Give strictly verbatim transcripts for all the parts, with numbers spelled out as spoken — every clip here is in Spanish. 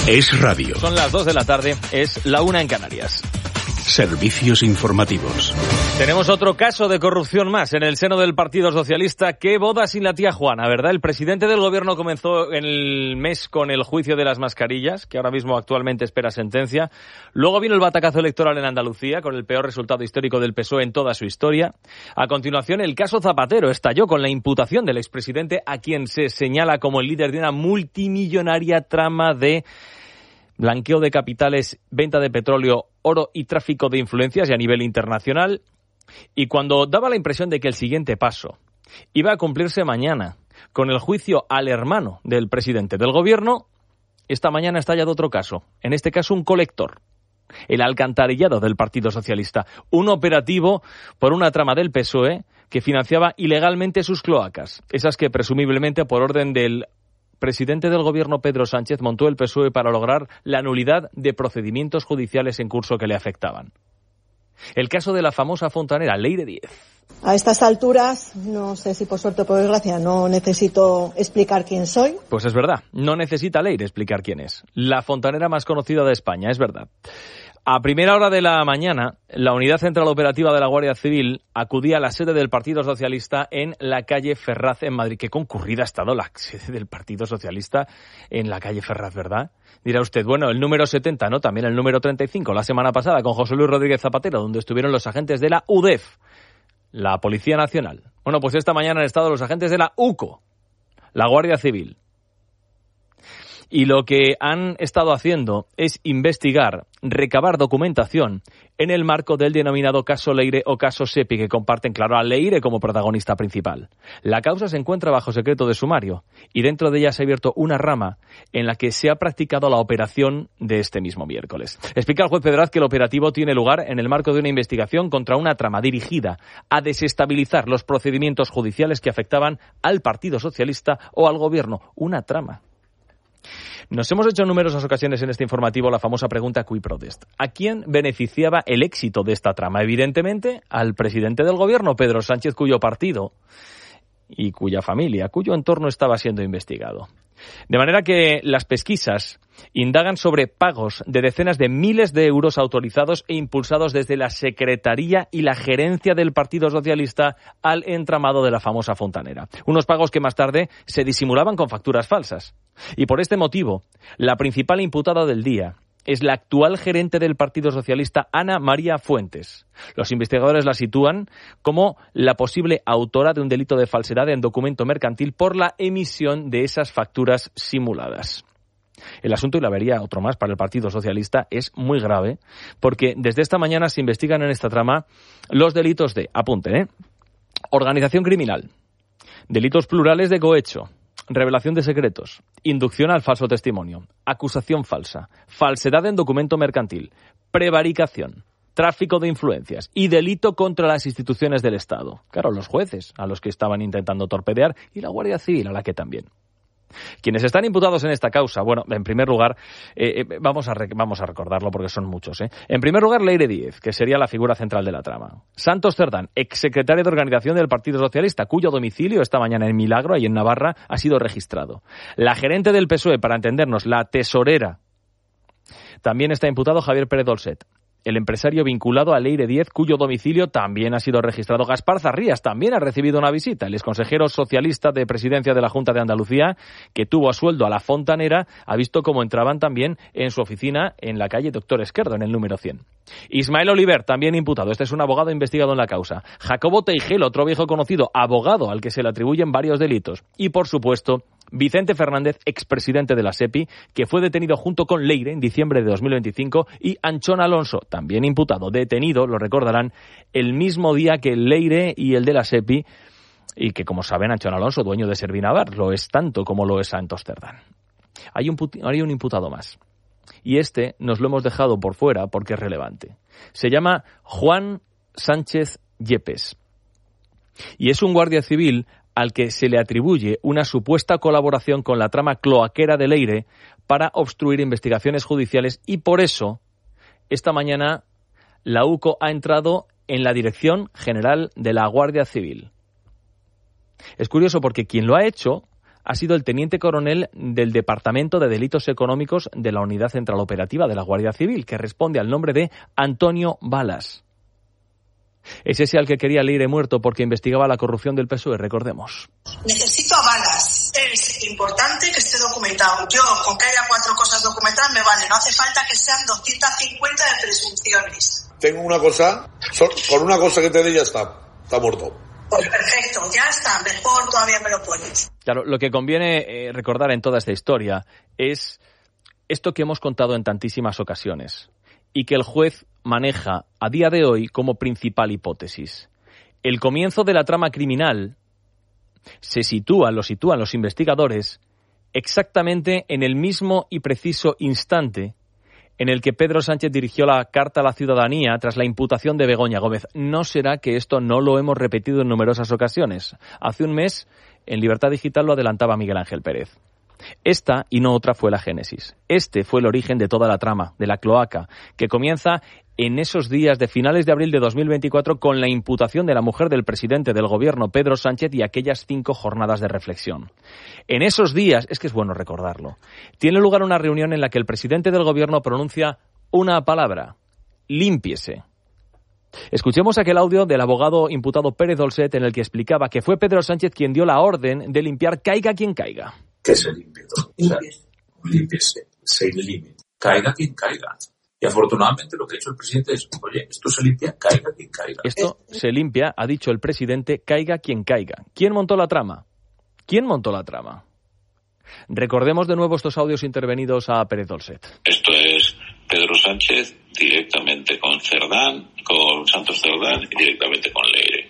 Es radio. Son las dos de la tarde, es la una en Canarias. Servicios informativos. Tenemos otro caso de corrupción más en el seno del Partido Socialista. Qué boda sin la tía Juana, ¿verdad? El presidente del gobierno comenzó en el mes con el juicio de las mascarillas, que ahora mismo actualmente espera sentencia. Luego vino el batacazo electoral en Andalucía, con el peor resultado histórico del P S O E en toda su historia. A continuación, el caso Zapatero estalló con la imputación del expresidente, a quien se señala como el líder de una multimillonaria trama de blanqueo de capitales, venta de petróleo, oro y tráfico de influencias y a nivel internacional. Y cuando daba la impresión de que el siguiente paso iba a cumplirse mañana con el juicio al hermano del presidente del gobierno, esta mañana ha estallado otro caso, en este caso un colector, el alcantarillado del Partido Socialista, un operativo por una trama del P S O E que financiaba ilegalmente sus cloacas, esas que presumiblemente por orden del presidente del gobierno Pedro Sánchez montó el P S O E para lograr la nulidad de procedimientos judiciales en curso que le afectaban. El caso de la famosa fontanera Leire diez. A estas alturas, no sé si por suerte o por desgracia, no necesito explicar quién soy. Pues es verdad, no necesita Leire explicar quién es. La fontanera más conocida de España, es verdad. A primera hora de la mañana, la Unidad Central Operativa de la Guardia Civil acudía a la sede del Partido Socialista en la calle Ferraz en Madrid. Qué concurrida ha estado la sede del Partido Socialista en la calle Ferraz, ¿verdad? Dirá usted, bueno, el número setenta, ¿no? También el número treinta y cinco, la semana pasada con José Luis Rodríguez Zapatero, donde estuvieron los agentes de la U D E F, la Policía Nacional. Bueno, pues esta mañana han estado los agentes de la U C O, la Guardia Civil. Y lo que han estado haciendo es investigar, recabar documentación en el marco del denominado caso Leire o caso Sepi, que comparten, claro, a Leire como protagonista principal. La causa se encuentra bajo secreto de sumario y dentro de ella se ha abierto una rama en la que se ha practicado la operación de este mismo miércoles. Explica el juez Pedraz que el operativo tiene lugar en el marco de una investigación contra una trama dirigida a desestabilizar los procedimientos judiciales que afectaban al Partido Socialista o al Gobierno. Una trama. Nos hemos hecho en numerosas ocasiones en este informativo la famosa pregunta cui prodest. ¿A quién beneficiaba el éxito de esta trama? Evidentemente, al presidente del gobierno, Pedro Sánchez, cuyo partido y cuya familia, cuyo entorno estaba siendo investigado. De manera que las pesquisas indagan sobre pagos de decenas de miles de euros autorizados e impulsados desde la Secretaría y la Gerencia del Partido Socialista al entramado de la famosa fontanera. Unos pagos que más tarde se disimulaban con facturas falsas. Y por este motivo, la principal imputada del día es la actual gerente del Partido Socialista, Ana María Fuentes. Los investigadores la sitúan como la posible autora de un delito de falsedad en documento mercantil por la emisión de esas facturas simuladas. El asunto, y la vería otro más para el Partido Socialista, es muy grave, porque desde esta mañana se investigan en esta trama los delitos de, apunte, ¿eh? organización criminal, delitos plurales de cohecho, revelación de secretos, inducción al falso testimonio, acusación falsa, falsedad en documento mercantil, prevaricación, tráfico de influencias y delito contra las instituciones del Estado. Claro, los jueces a los que estaban intentando torpedear y la Guardia Civil a la que también. Quienes están imputados en esta causa, bueno, en primer lugar, eh, eh, vamos, a re- vamos a recordarlo porque son muchos, ¿eh? En primer lugar, Leire diez, que sería la figura central de la trama. Santos Cerdán, exsecretario de Organización del Partido Socialista, cuyo domicilio esta mañana en Milagro, ahí en Navarra, ha sido registrado. La gerente del P S O E, para entendernos, la tesorera. También está imputado Javier Pérez Dolcet, el empresario vinculado a Leire diez, cuyo domicilio también ha sido registrado. Gaspar Zarrías también ha recibido una visita. El exconsejero socialista de Presidencia de la Junta de Andalucía, que tuvo a sueldo a la fontanera, ha visto cómo entraban también en su oficina en la calle Doctor Esquerdo, en el número cien. Ismael Oliver, también imputado. Este es un abogado investigado en la causa. Jacobo Teigel, otro viejo conocido, abogado al que se le atribuyen varios delitos. Y, por supuesto, Vicente Fernández, expresidente de la Sepi, que fue detenido junto con Leire en diciembre de dos mil veinticinco, y Anchón Alonso, también imputado, detenido, lo recordarán, el mismo día que Leire y el de la Sepi, y que, como saben, Anchón Alonso, dueño de Servinavar, lo es tanto como lo es Santos Cerdán. Hay un, put- hay un imputado más, y este nos lo hemos dejado por fuera porque es relevante. Se llama Juan Sánchez Yepes, y es un guardia civil al que se le atribuye una supuesta colaboración con la trama cloaquera de Leire para obstruir investigaciones judiciales, y por eso esta mañana la U C O ha entrado en la Dirección General de la Guardia Civil. Es curioso porque quien lo ha hecho ha sido el teniente coronel del Departamento de Delitos Económicos de la Unidad Central Operativa de la Guardia Civil, que responde al nombre de Antonio Balas. Es ese al que quería Leire muerto porque investigaba la corrupción del P S O E, recordemos. Necesito a Balas. Es importante que esté documentado. Yo, con que haya cuatro cosas documentadas, me vale. No hace falta que sean doscientas cincuenta de presunciones. Tengo una cosa, con una cosa que te dé ya está, está muerto. Pues perfecto, ya está, mejor todavía me lo pones. Claro, lo que conviene eh, recordar en toda esta historia es esto que hemos contado en tantísimas ocasiones y que el juez maneja a día de hoy como principal hipótesis. El comienzo de la trama criminal se sitúa, lo sitúan los investigadores, exactamente en el mismo y preciso instante en el que Pedro Sánchez dirigió la carta a la ciudadanía tras la imputación de Begoña Gómez. ¿No será que esto no lo hemos repetido en numerosas ocasiones? Hace un mes, en Libertad Digital lo adelantaba Miguel Ángel Pérez. Esta y no otra fue la génesis. Este fue el origen de toda la trama, de la cloaca, que comienza en esos días de finales de abril de dos mil veinticuatro con la imputación de la mujer del presidente del gobierno, Pedro Sánchez, y aquellas cinco jornadas de reflexión. En esos días, es que es bueno recordarlo, tiene lugar una reunión en la que el presidente del gobierno pronuncia una palabra: límpiese. Escuchemos aquel audio del abogado imputado Pérez Dolcet en el que explicaba que fue Pedro Sánchez quien dio la orden de limpiar caiga quien caiga. Que se limpie todo. O sea, límpiese, se elimine. Caiga quien caiga. Y afortunadamente lo que ha hecho el presidente es, oye, esto se limpia, caiga quien caiga. Esto se limpia, ha dicho el presidente, caiga quien caiga. ¿Quién montó la trama? ¿Quién montó la trama? Recordemos de nuevo estos audios intervenidos a Pérez Dolcet. Esto es Pedro Sánchez directamente con Cerdán, con Santos Cerdán y directamente con Leire.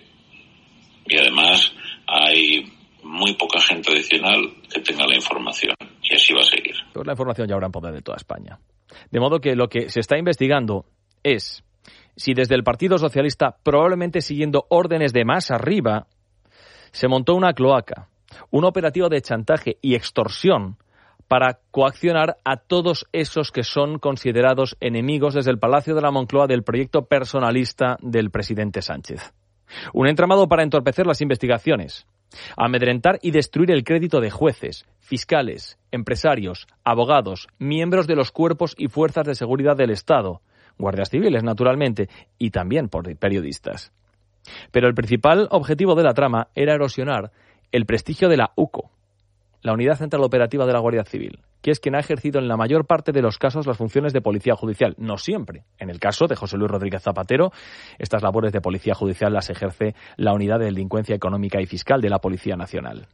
Y además hay muy poca gente adicional que tenga la información, y así va a seguir. Pues la información ya habrá en poder de toda España. De modo que lo que se está investigando es si desde el Partido Socialista, probablemente siguiendo órdenes de más arriba, se montó una cloaca, un operativo de chantaje y extorsión para coaccionar a todos esos que son considerados enemigos desde el Palacio de la Moncloa del proyecto personalista del presidente Sánchez. Un entramado para entorpecer las investigaciones, amedrentar y destruir el crédito de jueces, fiscales, empresarios, abogados, miembros de los cuerpos y fuerzas de seguridad del Estado, guardias civiles, naturalmente, y también por periodistas. Pero el principal objetivo de la trama era erosionar el prestigio de la U C O, la Unidad Central Operativa de la Guardia Civil, que es quien ha ejercido en la mayor parte de los casos las funciones de policía judicial. No siempre. En el caso de José Luis Rodríguez Zapatero, estas labores de policía judicial las ejerce la Unidad de Delincuencia Económica y Fiscal de la Policía Nacional.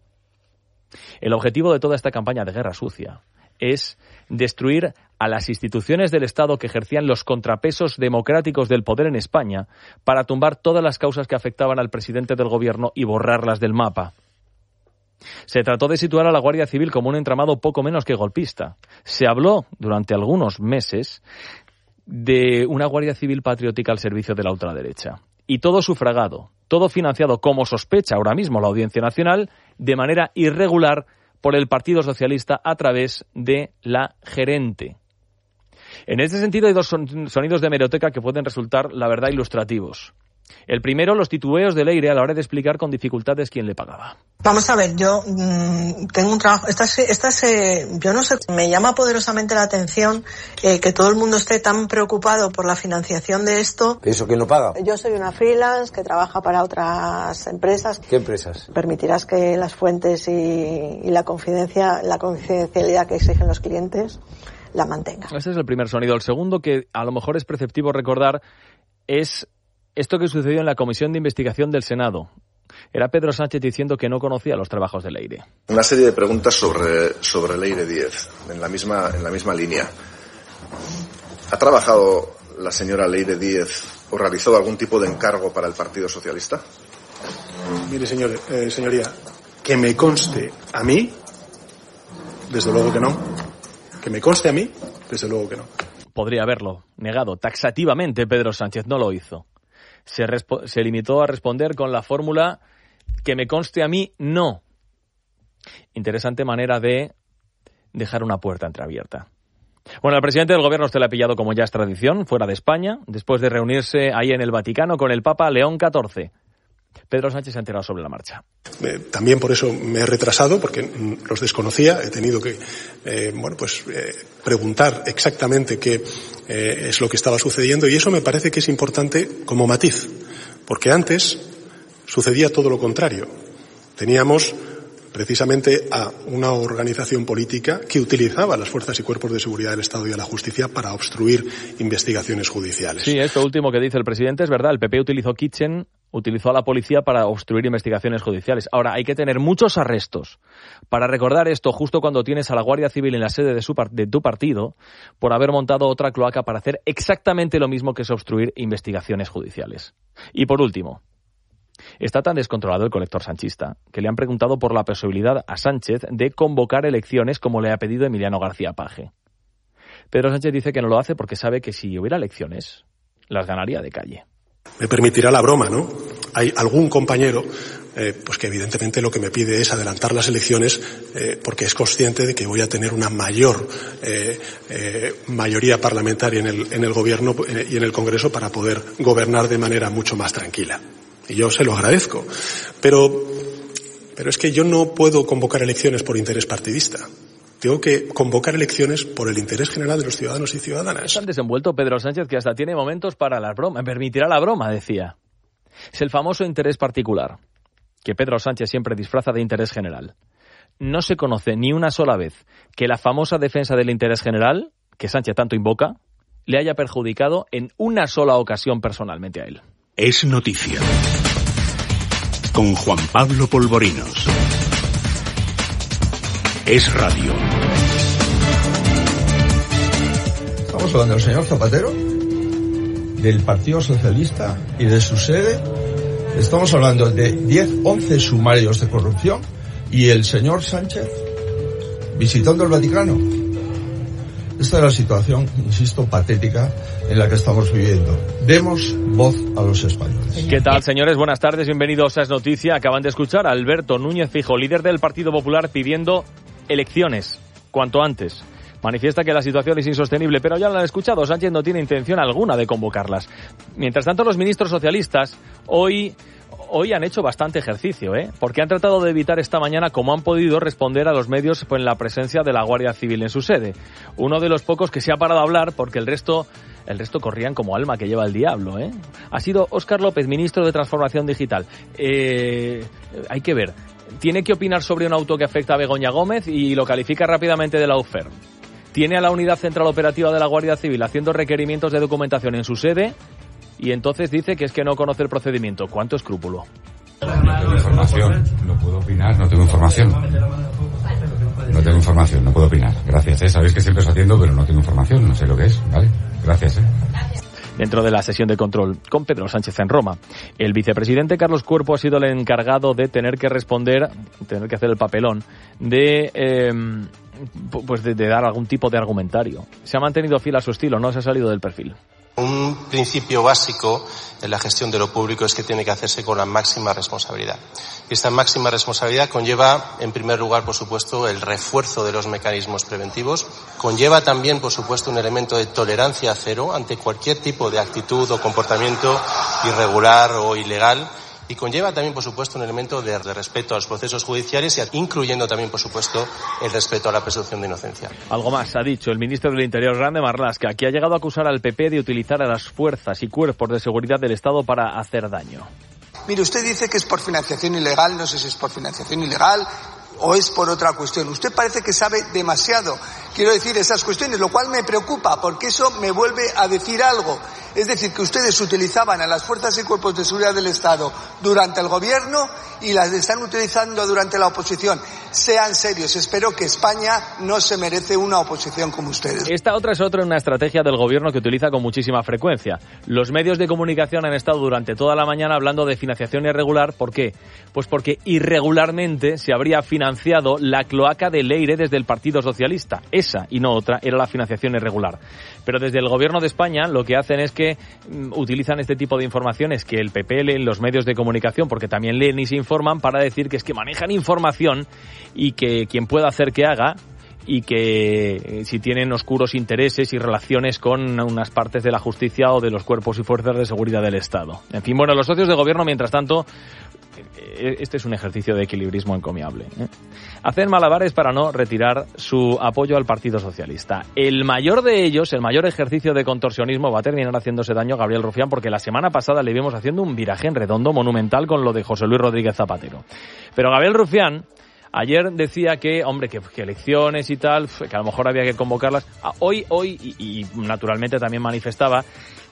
El objetivo de toda esta campaña de guerra sucia es destruir a las instituciones del Estado que ejercían los contrapesos democráticos del poder en España para tumbar todas las causas que afectaban al presidente del gobierno y borrarlas del mapa. Se trató de situar a la Guardia Civil como un entramado poco menos que golpista. Se habló durante algunos meses de una Guardia Civil patriótica al servicio de la ultraderecha. Y todo sufragado, todo financiado, como sospecha ahora mismo la Audiencia Nacional, de manera irregular por el Partido Socialista a través de la gerente. En este sentido hay dos sonidos de hemeroteca que pueden resultar, la verdad, ilustrativos. El primero, los titubeos de Leire a la hora de explicar con dificultades quién le pagaba. Vamos a ver, yo mmm, tengo un trabajo, estas, estas, eh, yo no sé, me llama poderosamente la atención eh, que todo el mundo esté tan preocupado por la financiación de esto. ¿Eso quién lo paga? Yo soy una freelance que trabaja para otras empresas. ¿Qué empresas? Permitirás que las fuentes y, y la confidencia, la confidencialidad que exigen los clientes la mantenga. Ese es el primer sonido. El segundo, que a lo mejor es preceptivo recordar, es esto que sucedió en la Comisión de Investigación del Senado. Era Pedro Sánchez diciendo que no conocía los trabajos de Leire. Una serie de preguntas sobre, sobre Leire Díez, en la misma, en la misma línea. ¿Ha trabajado la señora Leire Díez o realizado algún tipo de encargo para el Partido Socialista? Mire, señor, eh, señoría, que me conste a mí, desde luego que no. Que me conste a mí, desde luego que no. Podría haberlo negado taxativamente. Pedro Sánchez no lo hizo. Se, respo- se limitó a responder con la fórmula que me conste a mí, no. Interesante manera de dejar una puerta entreabierta. Bueno, el presidente del gobierno usted le ha pillado, como ya es tradición, fuera de España, después de reunirse ahí en el Vaticano con el Papa León catorce. Pedro Sánchez se ha enterado sobre la marcha. Eh, también por eso me he retrasado, porque los desconocía. He tenido que eh, bueno, pues, eh, preguntar exactamente qué eh, es lo que estaba sucediendo, y eso me parece que es importante como matiz, porque antes sucedía todo lo contrario. Teníamos precisamente a una organización política que utilizaba a las fuerzas y cuerpos de seguridad del Estado y a la justicia para obstruir investigaciones judiciales. Sí, esto último que dice el presidente es verdad. El P P utilizó Kitchen, utilizó a la policía para obstruir investigaciones judiciales. Ahora, hay que tener muchos arrestos para recordar esto justo cuando tienes a la Guardia Civil en la sede de, su, de tu partido por haber montado otra cloaca para hacer exactamente lo mismo que es obstruir investigaciones judiciales. Y por último, está tan descontrolado el colector sanchista que le han preguntado por la posibilidad a Sánchez de convocar elecciones como le ha pedido Emiliano García Paje. Pedro Sánchez dice que no lo hace porque sabe que si hubiera elecciones, las ganaría de calle. Me permitirá la broma, ¿no? Hay algún compañero eh, pues que evidentemente lo que me pide es adelantar las elecciones eh, porque es consciente de que voy a tener una mayor eh, eh, mayoría parlamentaria en el, en el Gobierno eh, y en el Congreso para poder gobernar de manera mucho más tranquila. Y yo se lo agradezco. Pero, pero es que yo no puedo convocar elecciones por interés partidista. Tengo que convocar elecciones por el interés general de los ciudadanos y ciudadanas. Es tan desenvuelto Pedro Sánchez que hasta tiene momentos para la broma. Permitirá la broma, decía. Es el famoso interés particular, que Pedro Sánchez siempre disfraza de interés general. No se conoce ni una sola vez que la famosa defensa del interés general, que Sánchez tanto invoca, le haya perjudicado en una sola ocasión personalmente a él. Es noticia. Con Juan Pablo Polvorinos. Es radio. Estamos hablando del señor Zapatero, del Partido Socialista y de su sede. Estamos hablando de diez, once sumarios de corrupción y el señor Sánchez visitando el Vaticano. Esta es la situación, insisto, patética en la que estamos viviendo. Demos voz a los españoles. ¿Qué tal, señores? Buenas tardes, bienvenidos a Es Noticia. Acaban de escuchar a Alberto Núñez Feijóo, líder del Partido Popular, pidiendo elecciones cuanto antes. Manifiesta que la situación es insostenible, pero ya lo han escuchado, Sánchez no tiene intención alguna de convocarlas. Mientras tanto, los ministros socialistas hoy... Hoy han hecho bastante ejercicio, ¿eh? Porque han tratado de evitar esta mañana, como han podido, responder a los medios pues, en la presencia de la Guardia Civil en su sede. Uno de los pocos que se ha parado a hablar, porque el resto, el resto corrían como alma que lleva el diablo, ¿eh? Ha sido Óscar López, ministro de Transformación Digital. Eh, hay que ver. Tiene que opinar sobre un auto que afecta a Begoña Gómez y lo califica rápidamente de la U F E R. Tiene a la Unidad Central Operativa de la Guardia Civil haciendo requerimientos de documentación en su sede. Y entonces dice que es que no conoce el procedimiento. ¿Cuánto escrúpulo? No tengo información, no puedo opinar, no tengo información. No tengo información, no puedo opinar. Gracias, ¿eh? Sabéis que siempre os atiendo, pero no tengo información, no sé lo que es, ¿vale? Gracias, ¿eh? Dentro de la sesión de control con Pedro Sánchez en Roma, el vicepresidente Carlos Cuerpo ha sido el encargado de tener que responder, tener que hacer el papelón, de... Eh, pues de, de dar algún tipo de argumentario. Se ha mantenido fiel a su estilo, no se ha salido del perfil. Un principio básico en la gestión de lo público es que tiene que hacerse con la máxima responsabilidad. Y esta máxima responsabilidad conlleva, en primer lugar, por supuesto, el refuerzo de los mecanismos preventivos. Conlleva también, por supuesto, un elemento de tolerancia cero ante cualquier tipo de actitud o comportamiento irregular o ilegal. Y conlleva también, por supuesto, un elemento de, de respeto a los procesos judiciales, y incluyendo también, por supuesto, el respeto a la presunción de inocencia. Algo más ha dicho el ministro del Interior, Grande Marlaska, que ha llegado a acusar al P P de utilizar a las fuerzas y cuerpos de seguridad del Estado para hacer daño. Mire, usted dice que es por financiación ilegal, no sé si es por financiación ilegal o es por otra cuestión. Usted parece que sabe demasiado, quiero decir, esas cuestiones, lo cual me preocupa, porque eso me vuelve a decir algo. Es decir, que ustedes utilizaban a las fuerzas y cuerpos de seguridad del Estado durante el gobierno y las están utilizando durante la oposición. Sean serios, espero que España no se merece una oposición como ustedes. Esta otra es otra, una estrategia del gobierno que utiliza con muchísima frecuencia. Los medios de comunicación han estado durante toda la mañana hablando de financiación irregular. ¿Por qué? Pues porque irregularmente se habría financiado la cloaca de Leire desde el Partido Socialista. Esa y no otra era la financiación irregular. Pero desde el gobierno de España lo que hacen es que que mm, utilizan este tipo de informaciones que el P P lee en los medios de comunicación, porque también leen y se informan, para decir que es que manejan información y que quien pueda hacer que haga, y que eh, si tienen oscuros intereses y relaciones con unas partes de la justicia o de los cuerpos y fuerzas de seguridad del Estado. En fin, bueno, los socios de gobierno, mientras tanto, eh, este es un ejercicio de equilibrismo encomiable, ¿eh? Hacen malabares para no retirar su apoyo al Partido Socialista. El mayor de ellos, el mayor ejercicio de contorsionismo, va a terminar haciéndose daño a Gabriel Rufián, porque la semana pasada le vimos haciendo un viraje en redondo monumental con lo de José Luis Rodríguez Zapatero. Pero Gabriel Rufián ayer decía que, hombre, que, que elecciones y tal, que a lo mejor había que convocarlas. Hoy, hoy, y, y naturalmente también manifestaba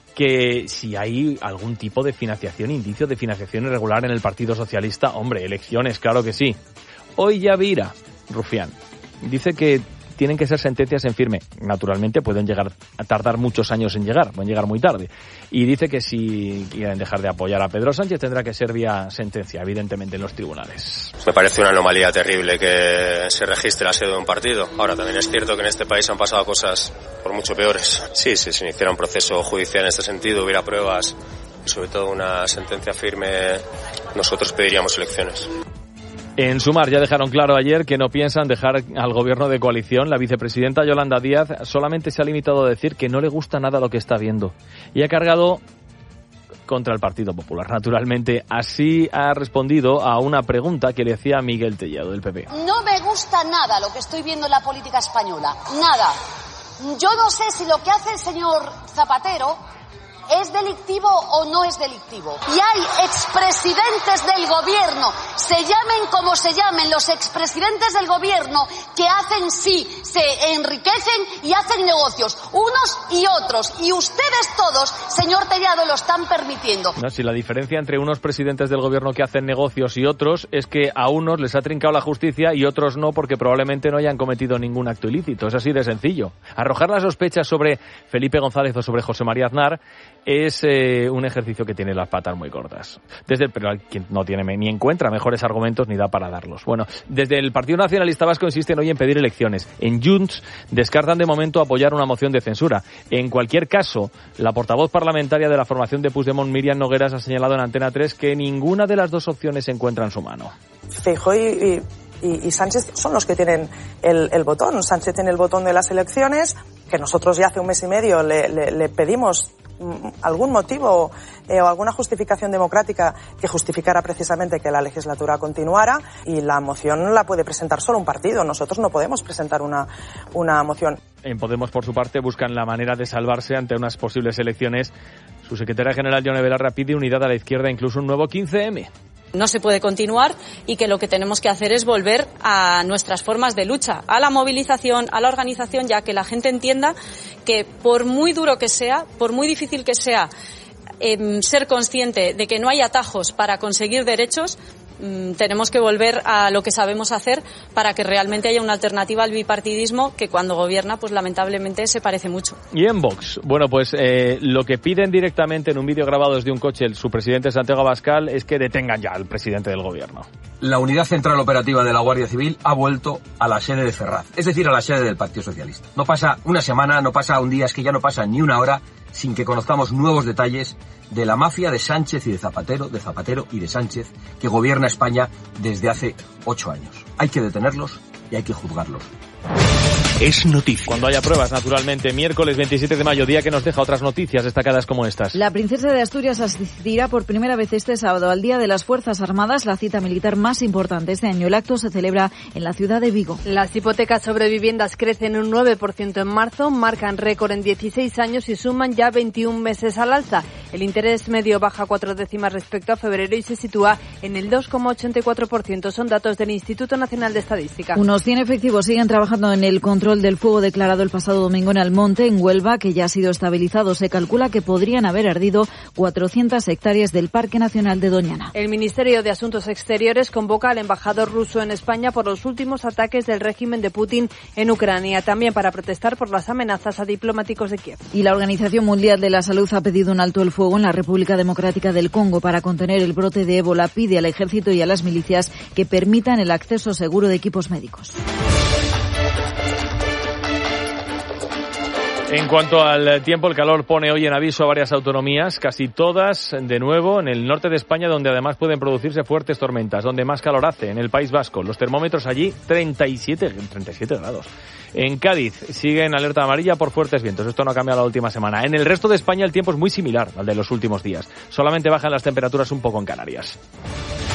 que si hay algún tipo de financiación, indicio de financiación irregular en el Partido Socialista, hombre, elecciones, claro que sí. Hoy ya vira Rufián. Dice que tienen que ser sentencias en firme. Naturalmente pueden llegar a tardar muchos años en llegar, pueden llegar muy tarde. Y dice que si quieren dejar de apoyar a Pedro Sánchez tendrá que ser vía sentencia, evidentemente, en los tribunales. Me parece una anomalía terrible que se registre la sede de un partido. Ahora, también es cierto que en este país han pasado cosas por mucho peores. Sí, si se iniciara un proceso judicial en este sentido, hubiera pruebas y sobre todo una sentencia firme, nosotros pediríamos elecciones. En Sumar ya dejaron claro ayer que no piensan dejar al gobierno de coalición. La vicepresidenta Yolanda Díaz solamente se ha limitado a decir que no le gusta nada lo que está viendo y ha cargado contra el Partido Popular. Naturalmente, así ha respondido a una pregunta que le hacía Miguel Tellado, del P P. No me gusta nada lo que estoy viendo en la política española. Nada. Yo no sé si lo que hace el señor Zapatero ¿es delictivo o no es delictivo? Y hay expresidentes del gobierno, se llamen como se llamen, los expresidentes del gobierno que hacen sí, se enriquecen y hacen negocios, unos y otros. Y ustedes todos, señor Tellado, lo están permitiendo. No, si la diferencia entre unos presidentes del gobierno que hacen negocios y otros es que a unos les ha trincado la justicia y otros no, porque probablemente no hayan cometido ningún acto ilícito. Es así de sencillo. Arrojar las sospechas sobre Felipe González o sobre José María Aznar es eh, un ejercicio que tiene las patas muy cortas. Desde el, pero quien no tiene ni encuentra mejores argumentos ni da para darlos. Bueno, desde el Partido Nacionalista Vasco insisten hoy en pedir elecciones. En Junts descartan de momento apoyar una moción de censura. En cualquier caso, la portavoz parlamentaria de la formación de Puigdemont, Míriam Nogueras, ha señalado en Antena tres que ninguna de las dos opciones se encuentra en su mano. Feijóo y, y, y Sánchez son los que tienen el, el botón. Sánchez tiene el botón de las elecciones, que nosotros ya hace un mes y medio le, le, le pedimos algún motivo eh, o alguna justificación democrática que justificara precisamente que la legislatura continuara, y la moción la puede presentar solo un partido. Nosotros no podemos presentar una, una moción. En Podemos, por su parte, buscan la manera de salvarse ante unas posibles elecciones. Su secretaria general, Yone Belarra, pide unidad a la izquierda, incluso un nuevo quince eme. No se puede continuar y que lo que tenemos que hacer es volver a nuestras formas de lucha, a la movilización, a la organización, ya que la gente entienda que por muy duro que sea, por muy difícil que sea eh, ser consciente de que no hay atajos para conseguir derechos, mm, tenemos que volver a lo que sabemos hacer para que realmente haya una alternativa al bipartidismo que cuando gobierna, pues lamentablemente se parece mucho. Y en Vox, bueno, pues eh, lo que piden directamente en un vídeo grabado desde un coche el, su presidente Santiago Abascal es que detengan ya al presidente del gobierno. La Unidad Central Operativa de la Guardia Civil ha vuelto a la sede de Ferraz, es decir, a la sede del Partido Socialista. No pasa una semana, no pasa un día, es que ya no pasa ni una hora sin que conozcamos nuevos detalles de la mafia de Sánchez y de Zapatero, de Zapatero y de Sánchez, que gobierna España desde hace ocho años. Hay que detenerlos y hay que juzgarlos. Es noticia. Cuando haya pruebas, naturalmente. Miércoles veintisiete de mayo, día que nos deja otras noticias destacadas como estas. La princesa de Asturias asistirá por primera vez este sábado al Día de las Fuerzas Armadas, la cita militar más importante este año. El acto se celebra en la ciudad de Vigo. Las hipotecas sobre viviendas crecen un nueve por ciento en marzo, marcan récord en dieciséis años y suman ya veintiún meses al alza. El interés medio baja cuatro décimas respecto a febrero y se sitúa en el dos coma ochenta y cuatro por ciento. Son datos del Instituto Nacional de Estadística. Unos cien efectivos siguen trabajando en el control del fuego declarado el pasado domingo en Almonte, en Huelva, que ya ha sido estabilizado. Se calcula que podrían haber ardido cuatrocientas hectáreas del Parque Nacional de Doñana. El Ministerio de Asuntos Exteriores convoca al embajador ruso en España por los últimos ataques del régimen de Putin en Ucrania, también para protestar por las amenazas a diplomáticos de Kiev. Y la Organización Mundial de la Salud ha pedido un alto el fuego en la República Democrática del Congo para contener el brote de ébola. Pide al ejército y a las milicias que permitan el acceso seguro de equipos médicos. En cuanto al tiempo, el calor pone hoy en aviso a varias autonomías, casi todas de nuevo en el norte de España, donde además pueden producirse fuertes tormentas, donde más calor hace, en el País Vasco. Los termómetros allí, treinta y siete grados. En Cádiz sigue en alerta amarilla por fuertes vientos. Esto no ha cambiado la última semana. En el resto de España el tiempo es muy similar al de los últimos días. Solamente bajan las temperaturas un poco en Canarias.